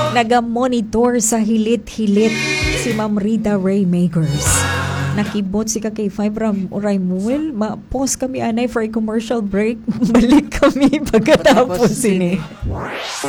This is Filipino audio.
Naga-monitor sa hilit-hilit si Ma'am Rita Raymakers. Nakibot si K5 Raimuel. Ma-pause kami anay for a commercial break. Balik kami pagkatapos ini.